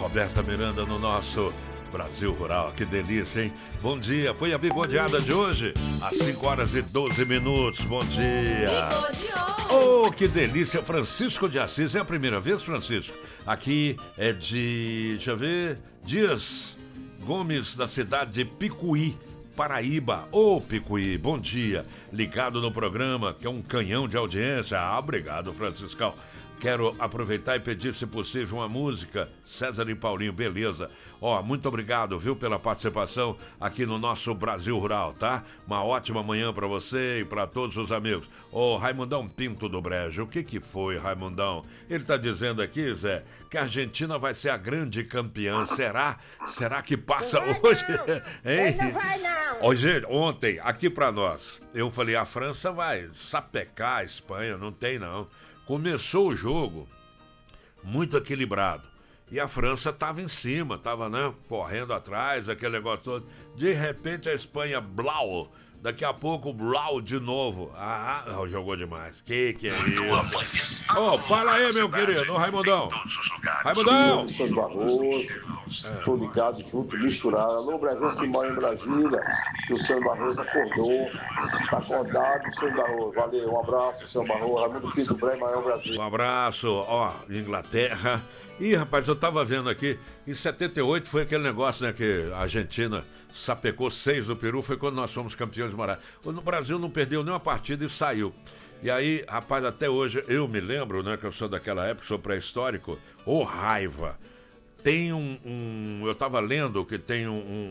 Roberta Miranda no nosso Brasil Rural. Que delícia, hein? Bom dia. Foi a bigodeada de hoje, às 5h12. Bom dia. Bigodeou. Oh, que delícia. Francisco de Assis. É a primeira vez, Francisco? Aqui é de, deixa eu ver, Dias Gomes, da cidade de Picuí, Paraíba. Ô, Picuí, bom dia. Ligado no programa, que é um canhão de audiência. Ah, obrigado, Franciscão. Quero aproveitar e pedir, se possível, uma música. César e Paulinho, beleza. Ó, muito obrigado, viu, pela participação aqui no nosso Brasil Rural, tá? Uma ótima manhã pra você e pra todos os amigos. Ô, Raimundão Pinto do Brejo, o que foi, Raimundão? Ele tá dizendo aqui, Zé, que a Argentina vai ser a grande campeã. Será? Será que passa hoje? Hein? Não vai, não. Hoje, ontem, aqui pra nós, eu falei, a França vai sapecar a Espanha, não tem não. Começou o jogo muito equilibrado. E a França estava em cima, estava, né, correndo atrás, aquele negócio todo. De repente a Espanha, blau. Daqui a pouco, blau de novo. Ah, jogou demais. Que é isso? Ô, fala aí, meu querido, ô Raimundão. Raimundão! Luciano Barroso, tô ligado junto, misturado. Alô, Brasil, se mora em Brasília. Luciano Barroso acordou. Tá acordado, Luciano Barroso. Valeu, um abraço, Luciano Barroso. Raimundo Pinto Brejo, Maior Brasil. Um abraço, ó, Inglaterra. Ih, rapaz, eu tava vendo aqui, em 78 foi aquele negócio, né, que a Argentina sapecou 6 do Peru, foi quando nós fomos campeões morais. No Brasil não perdeu nenhuma partida e saiu. E aí, rapaz, até hoje, eu me lembro, né, que eu sou daquela época, sou pré-histórico, ô raiva. Tem eu tava lendo que tem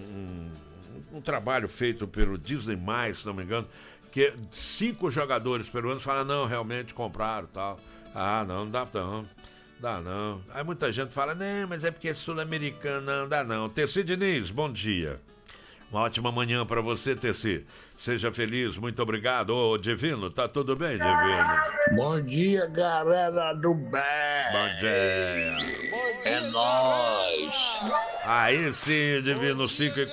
um trabalho feito pelo Disney+, se não me engano, que 5 jogadores peruanos falam, não, realmente compraram e tal. Ah, não dá não. Dá não. Aí muita gente fala, não, mas é porque é sul-americano, não dá não. Terci Diniz, bom dia. Uma ótima manhã pra você, Terci. Seja feliz, muito obrigado. Ô, Divino, tá tudo bem, Divino? Bom dia, galera do bem. Bom dia. É nóis. Aí sim, Divino,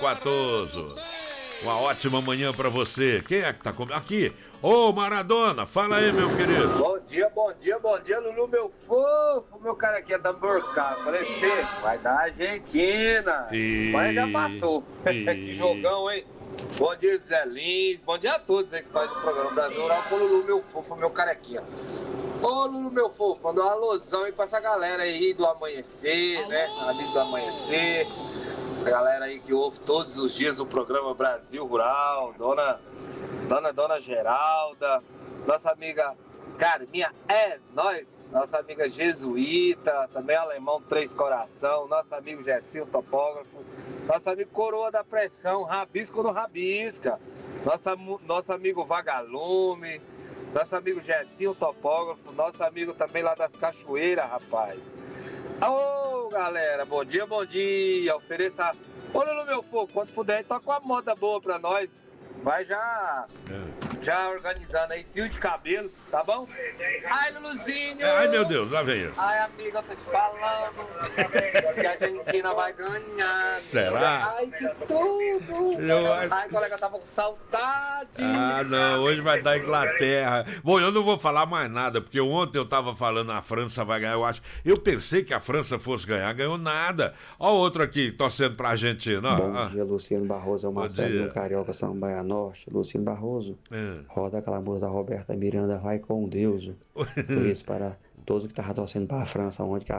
5h14. Uma ótima manhã pra você. Quem é que tá comigo? Aqui. Ô, Maradona, fala aí, meu querido. Bom dia, Lulu, meu fofo, meu cara aqui é da Burcado. Falei, você vai dar Argentina. Espanha já passou. Que jogão, hein? Bom dia, Zé Lins. Bom dia a todos aí que fazem o programa Brasil Rural com o Lulu, meu fofo, meu cara aqui, ó. Ô, Lulu, meu fofo, mandou uma alusão aí pra essa galera aí do Amanhecer, né? Amigo do Amanhecer. Essa galera aí que ouve todos os dias o programa Brasil Rural, Dona Geralda, nossa amiga Carminha, nossa amiga Jesuíta, também alemão Três Coração, nosso amigo Gessinho Topógrafo, nosso amigo Coroa da Pressão, Rabisco no Rabisca, nosso amigo Vagalume, nosso amigo Gessinho Topógrafo, nosso amigo também lá das Cachoeiras, rapaz. Ô, galera, bom dia, ofereça... Ô, Lulu, meu fogo, quando puder, toca uma moda boa pra nós. Vai já organizando aí, fio de cabelo, tá bom? Ai, Luluzinho! Ai, meu Deus, lá vem ele. Ai, amiga, eu tô te falando que a Argentina vai ganhar. Será? Ai, que tudo! Ai, colega, tava com saudade. Ah, não, hoje vai dar Inglaterra. Bom, eu não vou falar mais nada, porque ontem eu tava falando a França vai ganhar, eu acho. Eu pensei que a França fosse ganhar, ganhou nada. Ó o outro aqui, torcendo pra Argentina, ó. Bom dia, Luciano Barroso, é o Marcelo Carioca, Samambaia Norte. Luciano Barroso, roda aquela música da Roberta Miranda, vai com Deus. Por isso, para todos que estavam torcendo para a França, onde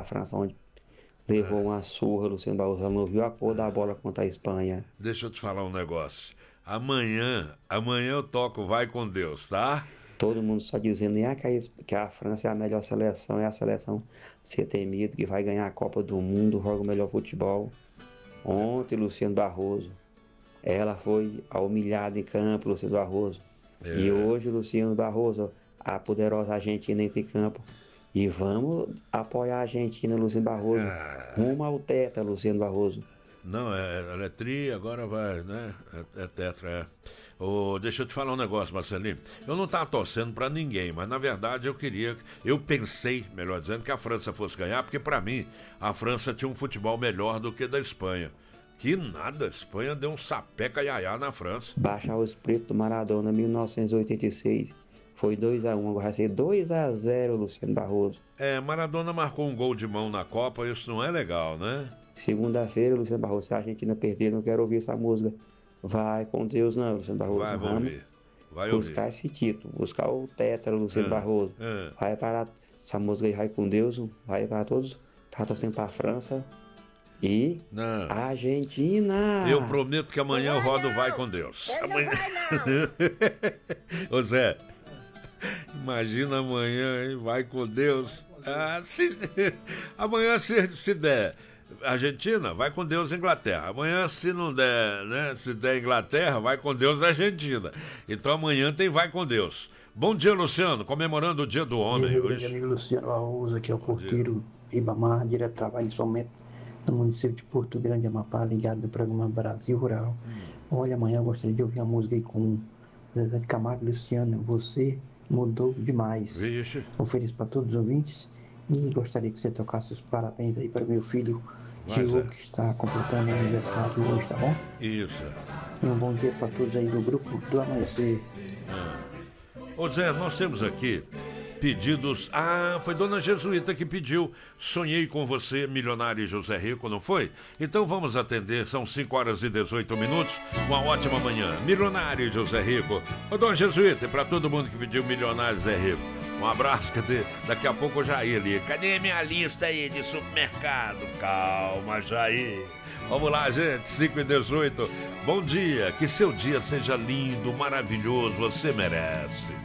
levou uma surra, Luciano Barroso, ela não viu a cor da bola contra a Espanha. Deixa eu te falar um negócio. Amanhã eu toco Vai com Deus, tá? Todo mundo só dizendo que a França é a melhor seleção, é a seleção ser temida, que vai ganhar a Copa do Mundo, joga o melhor futebol. Ontem, Luciano Barroso, ela foi humilhada em campo, Luciano Barroso. E hoje, Luciano Barroso, a poderosa Argentina entra em campo. E vamos apoiar a Argentina, Luciano Barroso. Rumo ao tetra, Luciano Barroso. Não, ela é tri, agora vai, né? É tetra, deixa eu te falar um negócio, Marcelinho. Eu não tava torcendo pra ninguém, mas na verdade eu pensei, melhor dizendo, que a França fosse ganhar, porque pra mim a França tinha um futebol melhor do que da Espanha. Que nada, a Espanha deu um sapeca iaiá na França. Baixar o espírito do Maradona, 1986. Foi 2-1, agora vai ser 2-0, Luciano Barroso. Maradona marcou um gol de mão na Copa, isso não é legal, né? Segunda-feira, Luciano Barroso, se a Argentina perder, não quero ouvir essa música. Vai com Deus não, Luciano Barroso. Vai ouvir. Vai buscar esse título, buscar o tetra, Luciano Barroso. Vai para essa música aí, vai com Deus, vai para todos. Tá torcendo para a França e a Argentina. Eu prometo que amanhã eu rodo Vai com Deus. Amanhã... Ô Zé, imagina amanhã, hein? Vai com Deus. Amanhã se der Argentina, vai com Deus Inglaterra. Amanhã, se não der, né? Se der Inglaterra, vai com Deus Argentina. Então amanhã tem Vai com Deus. Bom dia, Luciano, comemorando o Dia do Homem. Meu grande amigo Luciano Barroso, aqui é o porteiro Ribamar, direto de trabalho em Somente, no município de Porto Grande, Amapá, ligado no programa Brasil Rural. Olha, amanhã eu gostaria de ouvir a música aí com Zezé de Camargo e Luciano. Você mudou demais. Vixe. Ofereço para todos os ouvintes e gostaria que você tocasse os parabéns aí para meu filho Diogo, que está completando o aniversário hoje, tá bom? Isso. E um bom dia para todos aí do grupo do Amanhecer. Ô Zé, nós temos aqui pedidos. Foi Dona Jesuíta que pediu. Sonhei com você, Milionário e José Rico, não foi? Então vamos atender, são 5h18. Uma ótima manhã. Milionário e José Rico. Ô Dona Jesuíta, para todo mundo que pediu Milionário e José Rico, um abraço, cadê? Daqui a pouco eu já ia ali. Cadê minha lista aí de supermercado? Calma, Jair. Vamos lá, gente, 5h18. Bom dia, que seu dia seja lindo, maravilhoso, você merece.